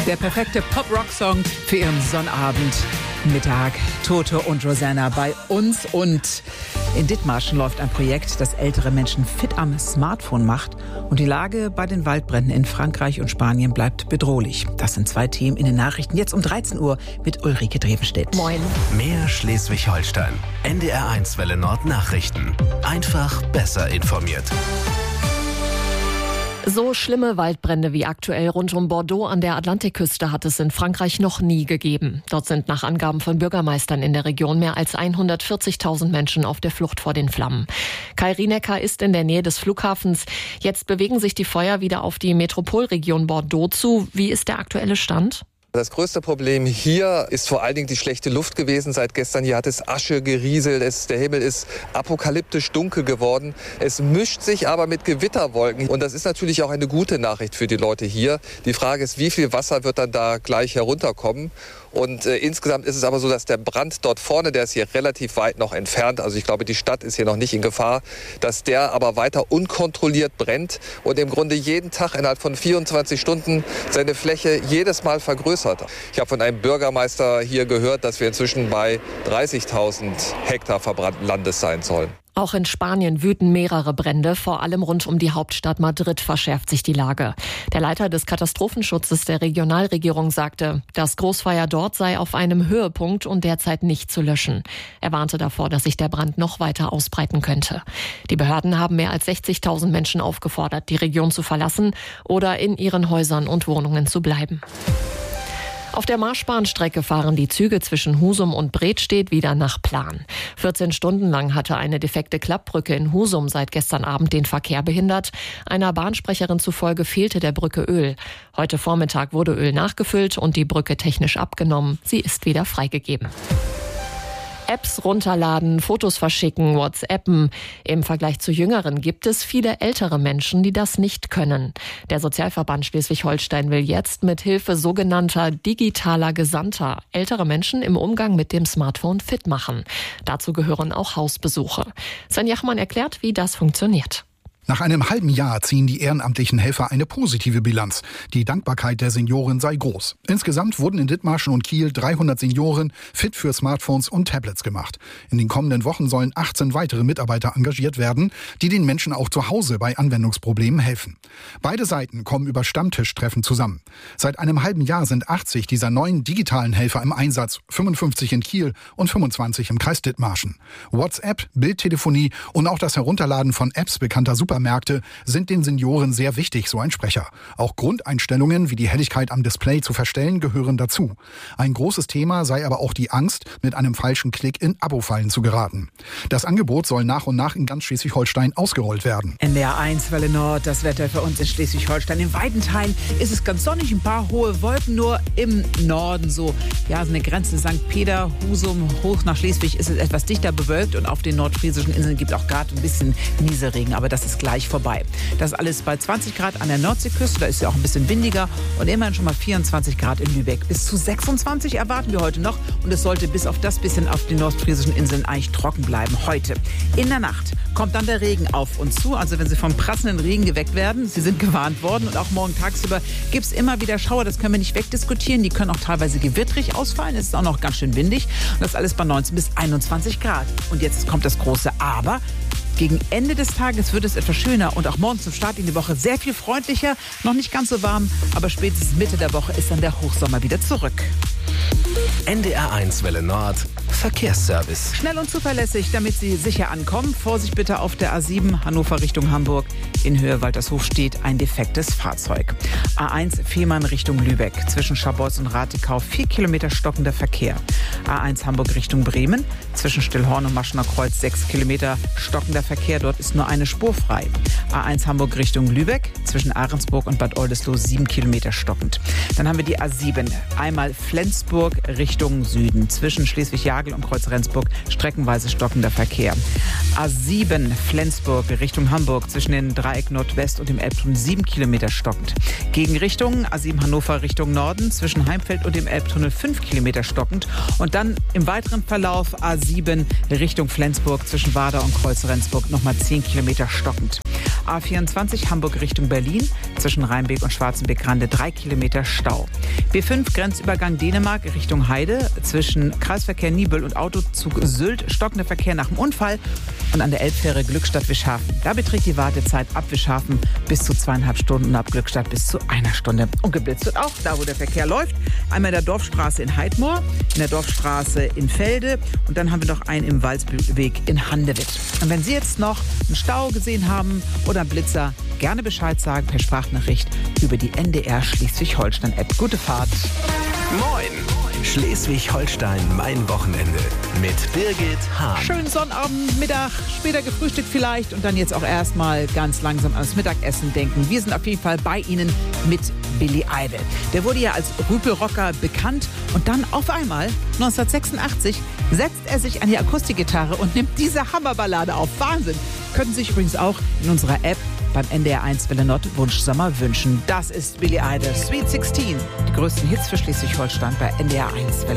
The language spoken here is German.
Der perfekte Pop-Rock-Song für Ihren Sonnabend, Mittag. Toto und Rosanna bei uns. Und in Dithmarschen läuft ein Projekt, das ältere Menschen fit am Smartphone macht. Und die Lage bei den Waldbränden in Frankreich und Spanien bleibt bedrohlich. Das sind zwei Themen in den Nachrichten. Jetzt um 13 Uhr mit Ulrike Drevenstedt. Moin. Mehr Schleswig-Holstein. NDR1 Welle Nord Nachrichten. Einfach besser informiert. So schlimme Waldbrände wie aktuell rund um Bordeaux an der Atlantikküste hat es in Frankreich noch nie gegeben. Dort sind nach Angaben von Bürgermeistern in der Region mehr als 140.000 Menschen auf der Flucht vor den Flammen. Kai Rienecker ist in der Nähe des Flughafens. Jetzt bewegen sich die Feuer wieder auf die Metropolregion Bordeaux zu. Wie ist der aktuelle Stand? Das größte Problem hier ist vor allen Dingen die schlechte Luft gewesen. Seit gestern hier hat es Asche gerieselt. Der Himmel ist apokalyptisch dunkel geworden. Es mischt sich aber mit Gewitterwolken. Und das ist natürlich auch eine gute Nachricht für die Leute hier. Die Frage ist, wie viel Wasser wird dann da gleich herunterkommen? Und insgesamt ist es aber so, dass der Brand dort vorne, der ist hier relativ weit noch entfernt, also ich glaube, die Stadt ist hier noch nicht in Gefahr, dass der aber weiter unkontrolliert brennt und im Grunde jeden Tag innerhalb von 24 Stunden seine Fläche jedes Mal vergrößert. Ich habe von einem Bürgermeister hier gehört, dass wir inzwischen bei 30.000 Hektar verbrannten Landes sein sollen. Auch in Spanien wüten mehrere Brände, vor allem rund um die Hauptstadt Madrid verschärft sich die Lage. Der Leiter des Katastrophenschutzes der Regionalregierung sagte, das Großfeuer dort sei auf einem Höhepunkt und derzeit nicht zu löschen. Er warnte davor, dass sich der Brand noch weiter ausbreiten könnte. Die Behörden haben mehr als 60.000 Menschen aufgefordert, die Region zu verlassen oder in ihren Häusern und Wohnungen zu bleiben. Auf der Marschbahnstrecke fahren die Züge zwischen Husum und Bredstedt wieder nach Plan. 14 Stunden lang hatte eine defekte Klappbrücke in Husum seit gestern Abend den Verkehr behindert. Einer Bahnsprecherin zufolge fehlte der Brücke Öl. Heute Vormittag wurde Öl nachgefüllt und die Brücke technisch abgenommen. Sie ist wieder freigegeben. Apps runterladen, Fotos verschicken, WhatsAppen. Im Vergleich zu Jüngeren gibt es viele ältere Menschen, die das nicht können. Der Sozialverband Schleswig-Holstein will jetzt mit Hilfe sogenannter digitaler Gesandter ältere Menschen im Umgang mit dem Smartphone fit machen. Dazu gehören auch Hausbesuche. Sven Jachmann erklärt, wie das funktioniert. Nach einem halben Jahr ziehen die ehrenamtlichen Helfer eine positive Bilanz. Die Dankbarkeit der Senioren sei groß. Insgesamt wurden in Dithmarschen und Kiel 300 Senioren fit für Smartphones und Tablets gemacht. In den kommenden Wochen sollen 18 weitere Mitarbeiter engagiert werden, die den Menschen auch zu Hause bei Anwendungsproblemen helfen. Beide Seiten kommen über Stammtischtreffen zusammen. Seit einem halben Jahr sind 80 dieser neuen digitalen Helfer im Einsatz, 55 in Kiel und 25 im Kreis Dithmarschen. WhatsApp, Bildtelefonie und auch das Herunterladen von Apps bekannter Supermärkte sind den Senioren sehr wichtig, so ein Sprecher. Auch Grundeinstellungen wie die Helligkeit am Display zu verstellen gehören dazu. Ein großes Thema sei aber auch die Angst, mit einem falschen Klick in Abo-Fallen zu geraten. Das Angebot soll nach und nach in ganz Schleswig-Holstein ausgerollt werden. NDR1 Welle Nord, das Wetter für uns in Schleswig-Holstein. In weiten Teilen ist es ganz sonnig, ein paar hohe Wolken, nur im Norden so. Ja, so eine Grenze St. Peter, Husum, hoch nach Schleswig ist es etwas dichter bewölkt und auf den nordfriesischen Inseln gibt es auch gerade ein bisschen Nieselregen, aber das ist gleich vorbei. Das alles bei 20 Grad an der Nordseeküste, da ist ja auch ein bisschen windiger und immerhin schon mal 24 Grad in Lübeck. Bis zu 26 erwarten wir heute noch und es sollte bis auf das bisschen auf den nordfriesischen Inseln eigentlich trocken bleiben heute. In der Nacht kommt dann der Regen auf uns zu, also wenn Sie vom prasselnden Regen geweckt werden, Sie sind gewarnt worden und auch morgen tagsüber gibt es immer wieder Schauer, das können wir nicht wegdiskutieren, die können auch teilweise gewittrig ausfallen, es ist auch noch ganz schön windig und das alles bei 19 bis 21 Grad. Und jetzt kommt das große Aber. Gegen Ende des Tages wird es etwas schöner und auch morgen zum Start in die Woche sehr viel freundlicher. Noch nicht ganz so warm, aber spätestens Mitte der Woche ist dann der Hochsommer wieder zurück. NDR1 Welle Nord Verkehrsservice. Schnell und zuverlässig, damit Sie sicher ankommen. Vorsicht bitte auf der A7 Hannover Richtung Hamburg. In Höhe Waltershof steht ein defektes Fahrzeug. A1 Fehmarn Richtung Lübeck. Zwischen Scharbeutz und Rathekau 4 Kilometer stockender Verkehr. A1 Hamburg Richtung Bremen. Zwischen Stillhorn und Maschener Kreuz 6 Kilometer stockender Verkehr. Dort ist nur eine Spur frei. A1 Hamburg Richtung Lübeck. Zwischen Ahrensburg und Bad Oldesloe 7 Kilometer stockend. Dann haben wir die A7. Einmal Flensburg Richtung Süden. Zwischen Schleswig-Jagel und Kreuz Rendsburg streckenweise stockender Verkehr. A7 Flensburg Richtung Hamburg zwischen den Dreieck Nordwest und dem Elbtunnel 7 Kilometer stockend. Gegenrichtung A7 Hannover Richtung Norden zwischen Heimfeld und dem Elbtunnel 5 Kilometer stockend. Und dann im weiteren Verlauf A7 Richtung Flensburg zwischen Warder und Kreuz-Rendsburg nochmal 10 Kilometer stockend. A24 Hamburg Richtung Berlin zwischen Rheinbeek und Schwarzenbeek-Grande 3 Kilometer Stau. B5 Grenzübergang Dänemark Richtung Heide zwischen Kreisverkehr Niebüll und Autozug Sylt stockender Verkehr nach dem Unfall. Und an der Elbfähre Glückstadt-Wischhafen. Da beträgt die Wartezeit ab Wischhafen bis zu 2,5 Stunden und ab Glückstadt bis zu 1 Stunde. Und geblitzt wird auch da, wo der Verkehr läuft. Einmal in der Dorfstraße in Heidmoor, in der Dorfstraße in Felde und dann haben wir noch einen im Walsbühlweg in Handewitt. Und wenn Sie jetzt noch einen Stau gesehen haben oder einen Blitzer, gerne Bescheid sagen per Sprachnachricht über die NDR Schleswig-Holstein-App. Gute Fahrt. Moin! Schleswig-Holstein, mein Wochenende mit Birgit Hahn. Schönen Sonnabend, Mittag, später gefrühstückt vielleicht und dann jetzt auch erstmal ganz langsam ans Mittagessen denken. Wir sind auf jeden Fall bei Ihnen mit Billy Idol. Der wurde ja als Rüpelrocker bekannt und dann auf einmal, 1986, setzt er sich an die Akustikgitarre und nimmt diese Hammerballade auf. Wahnsinn! Können Sie sich übrigens auch in unserer App beim NDR1 Welle Nord Wunschsommer wünschen. Das ist Billy Idol, Sweet 16. Die größten Hits für Schleswig-Holstein bei NDR1 Welle